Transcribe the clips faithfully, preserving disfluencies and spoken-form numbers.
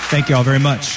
Thank you all very much.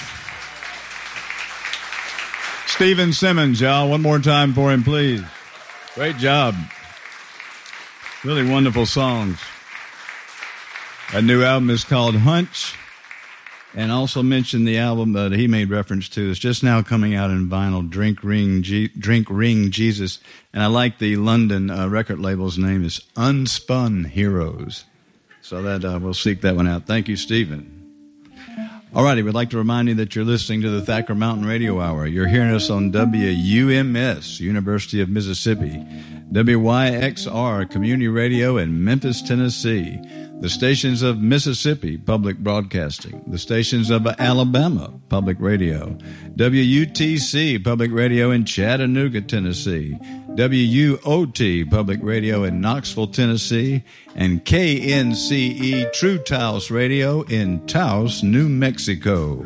Stephen Simmons, y'all. One more time for him, please. Great job. Really wonderful songs. That new album is called Hunch. And also mention the album that he made reference to. It's just now coming out in vinyl, Drink Ring, G- Drink Ring Jesus. And I like the London uh, record label's name is Unspun Heroes. So that uh, we'll seek that one out. Thank you, Stephen. All righty, we'd like to remind you that you're listening to the Thacker Mountain Radio Hour. You're hearing us on W U M S, University of Mississippi, W Y X R, Community Radio in Memphis, Tennessee, the stations of Mississippi, Public Broadcasting, the stations of Alabama, Public Radio, W U T C, Public Radio in Chattanooga, Tennessee, W U O T, Public Radio in Knoxville, Tennessee, and K N C E, True Taos Radio in Taos, New Mexico.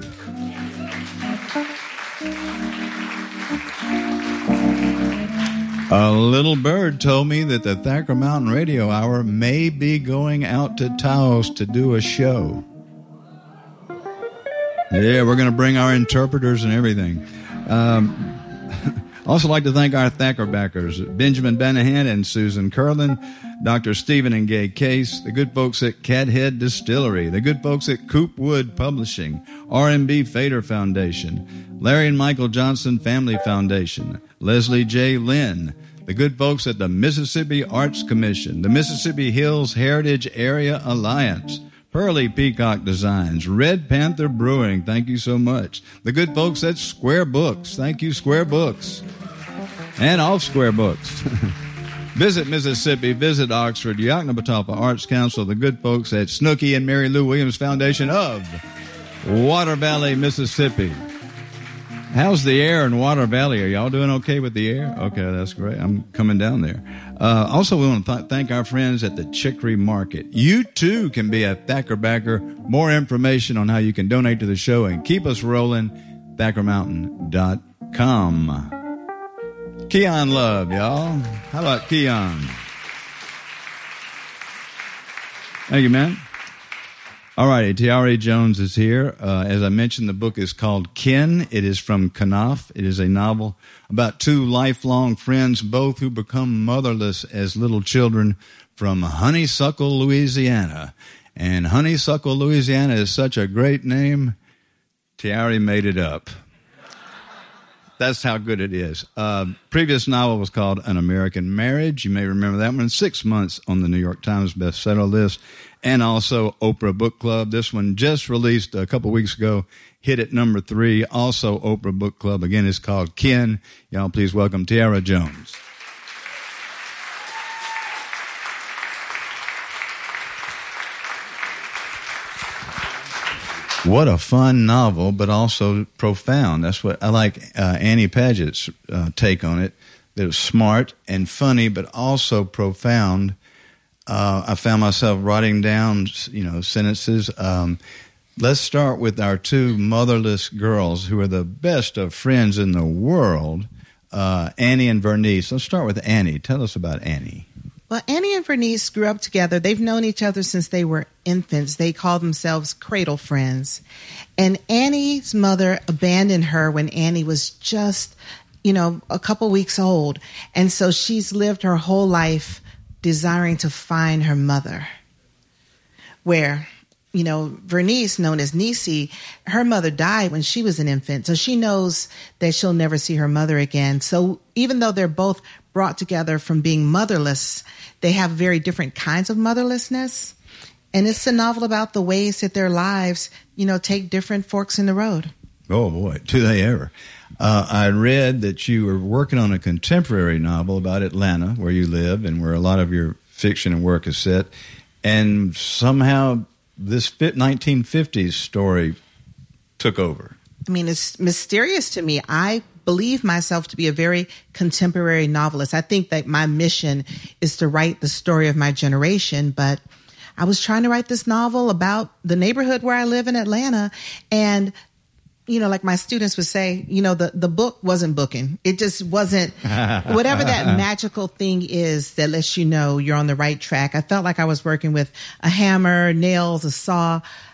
A little bird told me that the Thacker Mountain Radio Hour may be going out to Taos to do a show. Yeah, we're going to bring our interpreters and everything. Um, also like to thank our Thacker backers, Benjamin Banahan and Susan Curlin, Doctor Stephen and Gay Case, the good folks at Cathead Distillery, the good folks at Coop Wood Publishing, R and B Fader Foundation, Larry and Michael Johnson Family Foundation, Leslie J. Lynn, the good folks at the Mississippi Arts Commission, the Mississippi Hills Heritage Area Alliance, Pearly Peacock Designs, Red Panther Brewing, thank you so much. The good folks at Square Books, thank you, Square Books. And Off Square Books. Visit Mississippi, visit Oxford, Yaknapatawpha Arts Council, the good folks at Snooky and Mary Lou Williams Foundation of Water Valley, Mississippi. How's the air in Water Valley? Are y'all doing okay with the air? Okay, that's great. I'm coming down there. Uh, also, we want to th- thank our friends at the Chicory Market. You, too, can be a Thacker backer. More information on how you can donate to the show and keep us rolling, thacker mountain dot com. Keon Love, y'all. How about Keon? Thank you, man. All righty, Tiare Jones is here. Uh, as I mentioned, the book is called Kin. It is from Knopf. It is a novel about two lifelong friends, both who become motherless as little children from Honeysuckle, Louisiana. And Honeysuckle, Louisiana is such a great name, Tiare made it up. That's how good it is. Uh, previous novel was called An American Marriage. You may remember that one. Six months on the New York Times bestseller list. And also Oprah Book Club. This one just released a couple weeks ago. Hit at number three. Also Oprah Book Club. Again, it's called Kin. Y'all please welcome Tiare Jones. What a fun novel, but also profound. That's what I like uh, Annie Padgett's uh, take on it. That it was smart and funny, but also profound. Uh, I found myself writing down, you know, sentences. Um, let's start with our two motherless girls who are the best of friends in the world, uh, Annie and Vernice. Let's start with Annie. Tell us about Annie. Well, Annie and Vernice grew up together. They've known each other since they were infants. They call themselves cradle friends. And Annie's mother abandoned her when Annie was just, you know, a couple weeks old. And so she's lived her whole life desiring to find her mother. Where, you know, Vernice, known as Nisi, her mother died when she was an infant. So she knows that she'll never see her mother again. So even though they're both brought together from being motherless, they have very different kinds of motherlessness. And it's a novel about the ways that their lives, you know, take different forks in the road. Oh, boy, do they ever. Uh, I read that you were working on a contemporary novel about Atlanta, where you live and where a lot of your fiction and work is set. And somehow this nineteen fifties story took over. I mean, it's mysterious to me. I believe myself to be a very contemporary novelist. I think that my mission is to write the story of my generation, but I was trying to write this novel about the neighborhood where I live in Atlanta. And, you know, like my students would say, you know, the, the book wasn't booking. It just wasn't whatever that magical thing is that lets you know you're on the right track. I felt like I was working with a hammer, nails, a saw.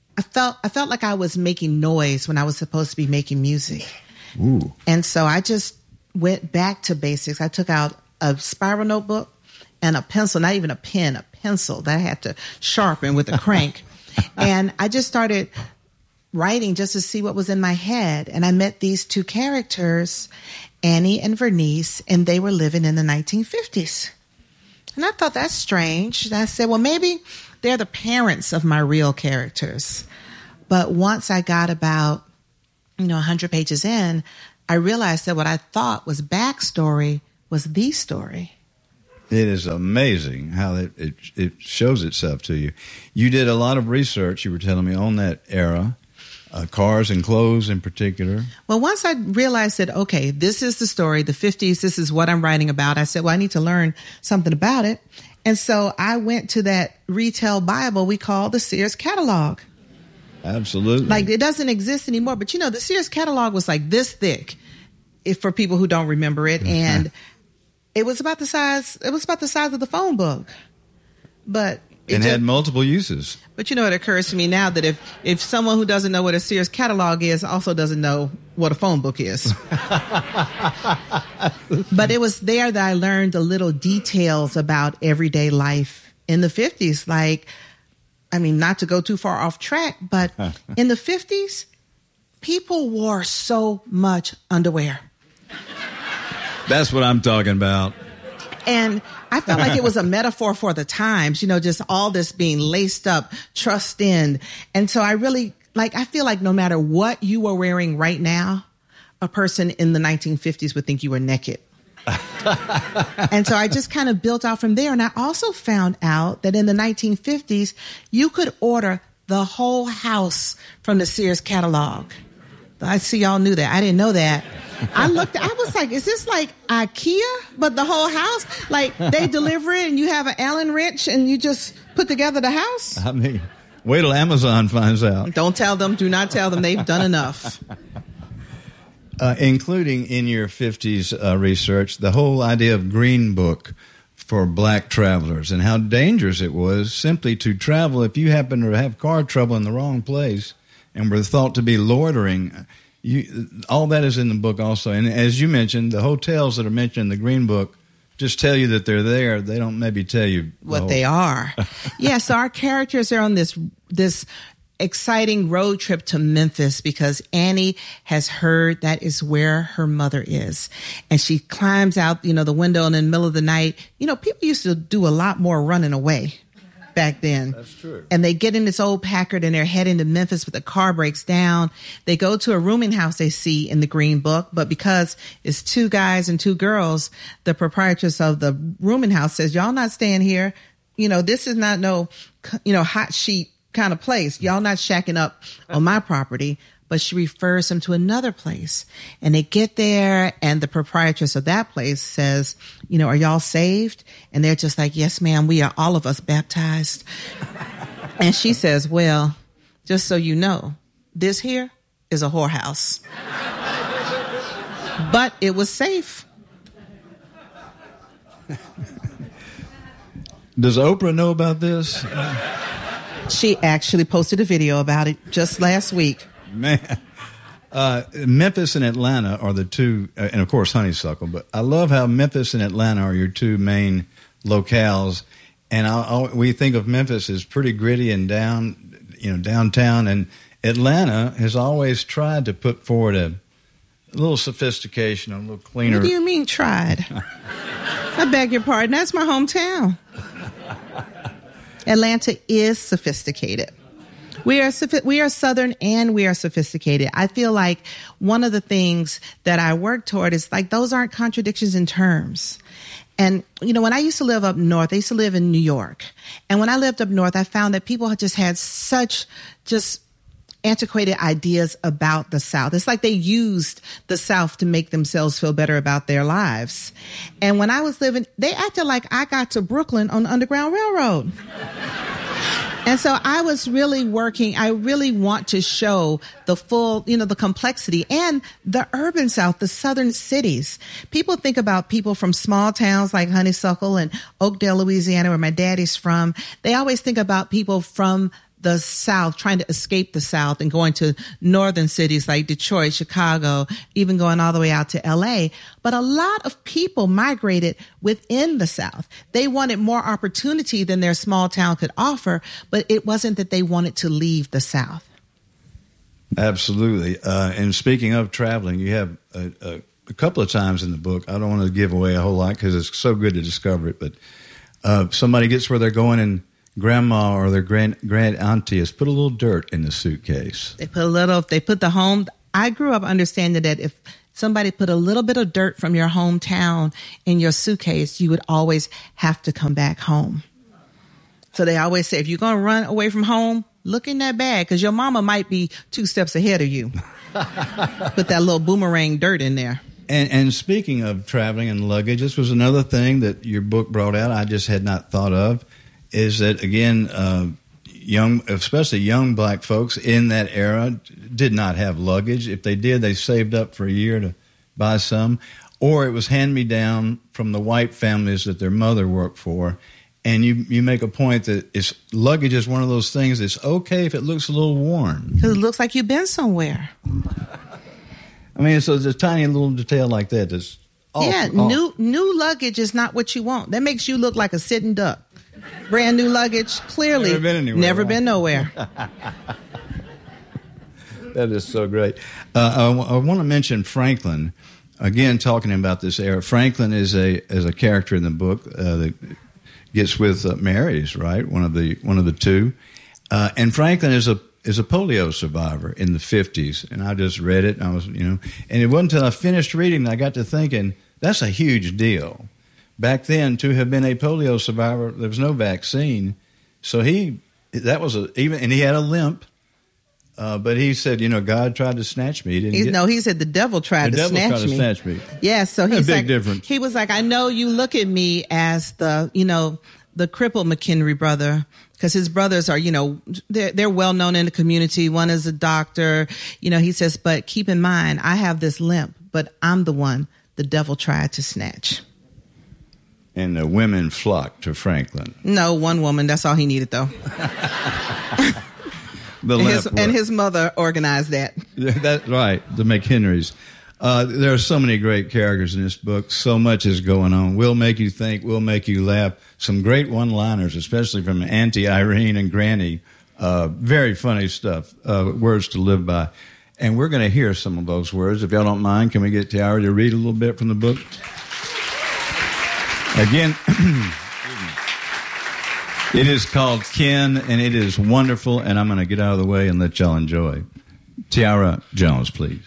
I felt I felt like I was making noise when I was supposed to be making music. Ooh. And so I just went back to basics. I took out a spiral notebook and a pencil, not even a pen, a pencil that I had to sharpen with a crank. And I just started writing just to see what was in my head. And I met these two characters, Annie and Vernice, and they were living in the nineteen fifties. And I thought, that's strange. And I said, well, maybe they're the parents of my real characters. But once I got about, you know, one hundred pages in, I realized that what I thought was backstory was the story. It is amazing how it, it it shows itself to you. You did a lot of research, you were telling me, on that era, uh, cars and clothes in particular. Well, once I realized that, okay, this is the story, the fifties, this is what I'm writing about, I said, well, I need to learn something about it. And so I went to that retail Bible we call the Sears catalog. Absolutely. Like, it doesn't exist anymore. But, you know, the Sears catalog was like this thick, if for people who don't remember it. And it was about the size, it was about the size of the phone book. But it and just, had multiple uses. But, you know, it occurs to me now that if, if someone who doesn't know what a Sears catalog is also doesn't know what a phone book is. But it was there that I learned the little details about everyday life in the fifties. Like, I mean, not to go too far off track, but in the fifties, people wore so much underwear. That's what I'm talking about. And I felt like it was a metaphor for the times, you know, just all this being laced up, trussed in. And so I really, like, I feel like no matter what you were wearing right now, a person in the nineteen fifties would think you were naked. And so I just kind of built out from there. And I also found out that in the nineteen fifties, you could order the whole house from the Sears catalog. I see y'all knew that. I didn't know that. I looked, I was like, is this like IKEA, but the whole house? Like, they deliver it and you have an Allen wrench and you just put together the house? I mean, wait till Amazon finds out. Don't tell them. Do not tell them. They've done enough. Uh, including in your fifties uh, research, the whole idea of Green Book for black travelers and how dangerous it was simply to travel if you happen to have car trouble in the wrong place and were thought to be loitering. You, all that is in the book also. And as you mentioned, the hotels that are mentioned in the Green Book just tell you that they're there. They don't maybe tell you what the they are. Yeah, so our characters are on this this exciting road trip to Memphis because Annie has heard that is where her mother is. And she climbs out, you know, the window in the middle of the night. You know, people used to do a lot more running away back then. That's true. And they get in this old Packard and they're heading to Memphis, but the car breaks down. They go to a rooming house they see in the Green Book, but because it's two guys and two girls, the proprietress of the rooming house says, y'all not staying here. You know, this is not no, you know, hot sheet kind of place. Y'all not shacking up on my property. But she refers them to another place. And they get there and the proprietress of that place says, you know, are y'all saved? And they're just like, yes, ma'am, we are all of us baptized. And she says, well, just so you know, this here is a whorehouse. But it was safe. Does Oprah know about this? She actually posted a video about it just last week. Man, uh, Memphis and Atlanta are the two, uh, and of course Honeysuckle, but I love how Memphis and Atlanta are your two main locales. And I, I, we think of Memphis as pretty gritty and down, you know, downtown. And Atlanta has always tried to put forward a, a little sophistication, a little cleaner. What do you mean tried? I beg your pardon. That's my hometown. Atlanta is sophisticated. We are we are Southern and we are sophisticated. I feel like one of the things that I work toward is like those aren't contradictions in terms. And, you know, when I used to live up north, I used to live in New York. And when I lived up north, I found that people just had such just antiquated ideas about the South. It's like they used the South to make themselves feel better about their lives. And when I was living, they acted like I got to Brooklyn on the Underground Railroad. And so I was really working, I really want to show the full, you know, the complexity and the urban South, the southern cities. People think about people from small towns like Honeysuckle and Oakdale, Louisiana, where my daddy's from. They always think about people from the South, trying to escape the South and going to northern cities like Detroit, Chicago, even going all the way out to L A. But a lot of people migrated within the South. They wanted more opportunity than their small town could offer, but it wasn't that they wanted to leave the South. Absolutely. Uh, and speaking of traveling, you have a, a, a couple of times in the book, I don't want to give away a whole lot because it's so good to discover it, but uh, somebody gets where they're going and grandma or their grand grand auntie has put a little dirt in the suitcase. They put a little, they put the home. I grew up understanding that if somebody put a little bit of dirt from your hometown in your suitcase, you would always have to come back home. So they always say, if you're going to run away from home, look in that bag because your mama might be two steps ahead of you. Put that little boomerang dirt in there. And, and speaking of traveling and luggage, this was another thing that your book brought out I just had not thought of. Is that, again, uh, young, especially young black folks in that era did not have luggage. If they did, they saved up for a year to buy some. Or it was hand-me-down from the white families that their mother worked for. And you, you make a point that it's, luggage is one of those things that's okay if it looks a little worn. Because it looks like you've been somewhere. I mean, so it's a tiny little detail like that that's off. Yeah, off. new new luggage is not what you want. That makes you look like a sitting duck. Brand new luggage, clearly never been anywhere. Never right? been nowhere. That is so great. Uh, I, w- I want to mention Franklin. Again, talking about this era. Franklin is a is a character in the book uh, that gets with uh, Mary's, right? One of the one of the two. Uh, and Franklin is a is a polio survivor in the fifties. And I just read it. And I was, you know, and it wasn't until I finished reading that I got to thinking that's a huge deal. Back then, to have been a polio survivor, there was no vaccine, so he that was a even, and he had a limp. Uh, but he said, you know, God tried to snatch me. He didn't He, get, no, he said the devil tried the to devil snatch tried me. to snatch me. Yeah, so he's a big like, difference. He was like, I know you look at me as the, you know, the crippled McHenry brother, because his brothers are, you know, they're, they're well known in the community. One is a doctor, you know. He says, but keep in mind, I have this limp, but I'm the one the devil tried to snatch. And the women flocked to Franklin. No, one woman. That's all he needed, though. the and, his, left and his mother organized that. That's right, the McHenrys. Uh, there are so many great characters in this book. So much is going on. We'll make you think. We'll make you laugh. Some great one-liners, especially from Auntie Irene and Granny. Uh, very funny stuff. Uh, words to live by. And we're going to hear some of those words. If y'all don't mind, can we get Tiara to read a little bit from the book? Again, it is called Ken, and it is wonderful, and I'm going to get out of the way and let y'all enjoy. Tiara Jones, please.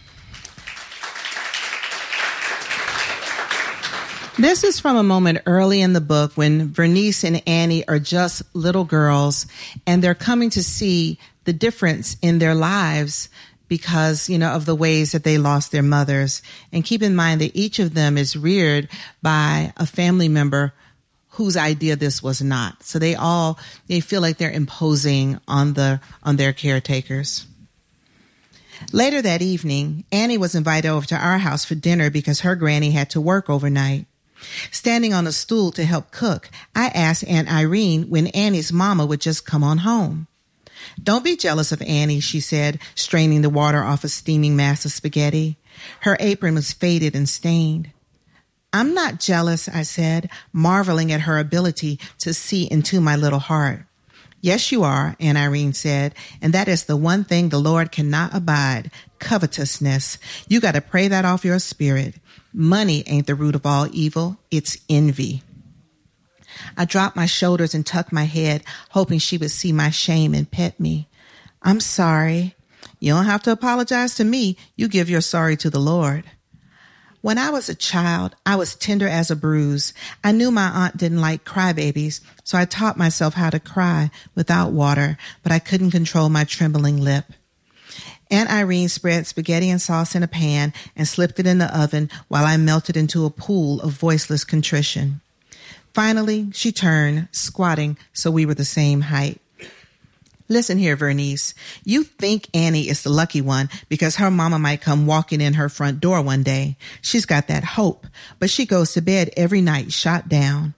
This is from a moment early in the book when Vernice and Annie are just little girls, and they're coming to see the difference in their lives because, you know, of the ways that they lost their mothers. And keep in mind that each of them is reared by a family member whose idea this was not. So they all, they feel like they're imposing on the, on their caretakers. Later that evening, Annie was invited over to our house for dinner because her granny had to work overnight. Standing on a stool to help cook, I asked Aunt Irene when Annie's mama would just come on home. Don't be jealous of Annie, she said, straining the water off a steaming mass of spaghetti. Her apron was faded and stained. I'm not jealous, I said, marveling at her ability to see into my little heart. Yes, you are, Aunt Irene said, and that is the one thing the Lord cannot abide, covetousness. You got to pray that off your spirit. Money ain't the root of all evil, it's envy. I dropped my shoulders and tucked my head, hoping she would see my shame and pet me. I'm sorry. You don't have to apologize to me. You give your sorry to the Lord. When I was a child, I was tender as a bruise. I knew my aunt didn't like crybabies, so I taught myself how to cry without water, but I couldn't control my trembling lip. Aunt Irene spread spaghetti and sauce in a pan and slipped it in the oven while I melted into a pool of voiceless contrition. Finally, she turned, squatting so we were the same height. Listen here, Vernice. You think Annie is the lucky one because her mama might come walking in her front door one day. She's got that hope, but she goes to bed every night shot down.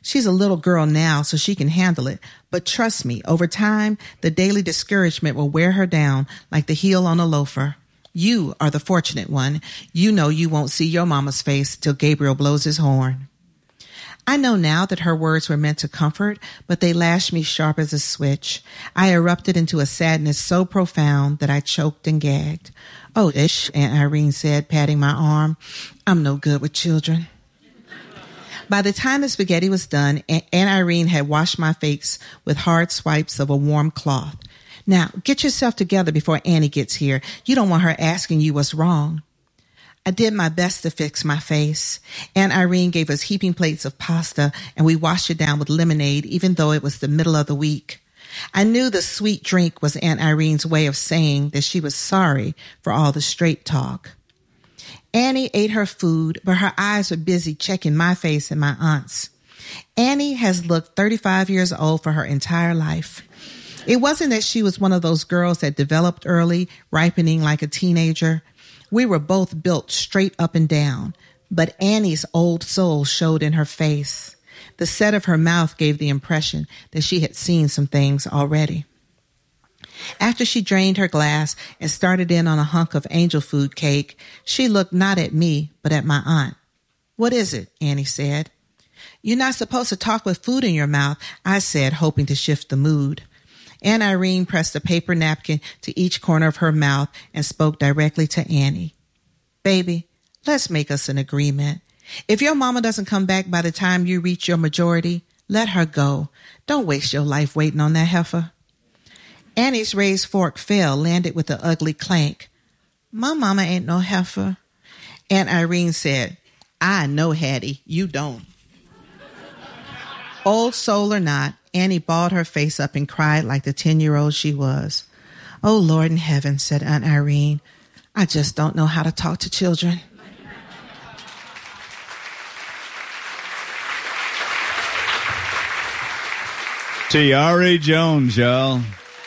She's a little girl now, so she can handle it. But trust me, over time, the daily discouragement will wear her down like the heel on a loafer. You are the fortunate one. You know you won't see your mama's face till Gabriel blows his horn. I know now that her words were meant to comfort, but they lashed me sharp as a switch. I erupted into a sadness so profound that I choked and gagged. Oh, ish, Aunt Irene said, patting my arm. I'm no good with children. By the time the spaghetti was done, Aunt Irene had washed my face with hard swipes of a warm cloth. Now, get yourself together before Annie gets here. You don't want her asking you what's wrong. I did my best to fix my face. Aunt Irene gave us heaping plates of pasta, and we washed it down with lemonade, even though it was the middle of the week. I knew the sweet drink was Aunt Irene's way of saying that she was sorry for all the straight talk. Annie ate her food, but her eyes were busy checking my face and my aunt's. Annie has looked thirty-five years old for her entire life. It wasn't that she was one of those girls that developed early, ripening like a teenager. We were both built straight up and down, but Annie's old soul showed in her face. The set of her mouth gave the impression that she had seen some things already. After she drained her glass and started in on a hunk of angel food cake, she looked not at me, but at my aunt. What is it? Annie said. You're not supposed to talk with food in your mouth, I said, hoping to shift the mood. Aunt Irene pressed a paper napkin to each corner of her mouth and spoke directly to Annie. Baby, let's make us an agreement. If your mama doesn't come back by the time you reach your majority, let her go. Don't waste your life waiting on that heifer. Annie's raised fork fell, landed with an ugly clank. My mama ain't no heifer. Aunt Irene said, I know, Hattie, you don't. Old soul or not, Annie balled her face up and cried like the ten-year-old she was. Oh, Lord in heaven, said Aunt Irene. I just don't know how to talk to children. Tiare Jones, y'all.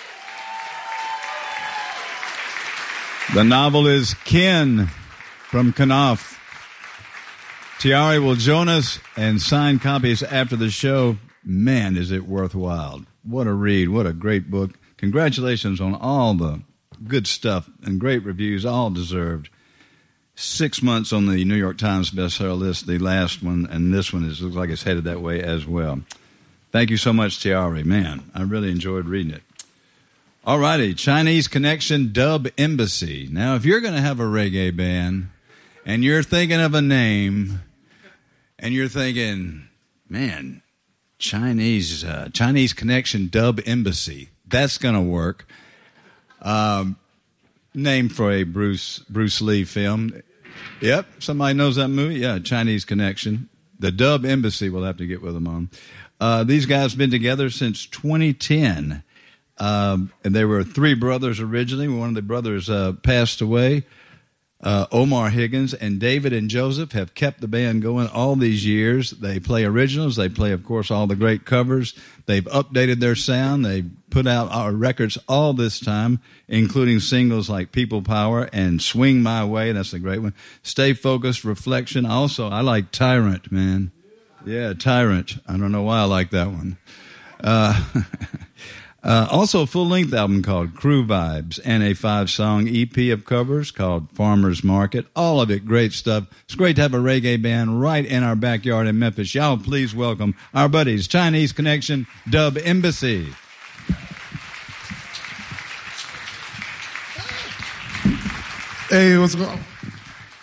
The novel is Ken from Knopf. Tiare will join us and sign copies after the show. Man, is it worthwhile. What a read. What a great book. Congratulations on all the good stuff and great reviews, all deserved. Six months on the New York Times bestseller list, the last one, and this one is, looks like it's headed that way as well. Thank you so much, Tiare. Man, I really enjoyed reading it. All righty, Chinese Connection Dub Embassy. Now, if you're going to have a reggae band and you're thinking of a name and you're thinking, man, Chinese uh, Chinese Connection Dub Embassy, that's going to work. Um, named for a Bruce Bruce Lee film. Yep, somebody knows that movie? Yeah, Chinese Connection. The Dub Embassy, we'll have to get with them on. Uh, these guys have been together since twenty ten. Um, and they were three brothers originally. One of the brothers uh, passed away. Uh, Omar Higgins and David and Joseph have kept the band going all these years. They play originals. They play, of course, all the great covers. They've updated their sound. They put out our records all this time, including singles like People Power and Swing My Way. That's a great one. Stay Focused, Reflection. Also, I like Tyrant, man. Yeah, Tyrant. I don't know why I like that one. Uh, uh, also, a full-length album called Crew Vibes and a five-song E P of covers called Farmer's Market. All of it great stuff. It's great to have a reggae band right in our backyard in Memphis. Y'all please welcome our buddies, Chinese Connection Dub Embassy. Hey, what's going on?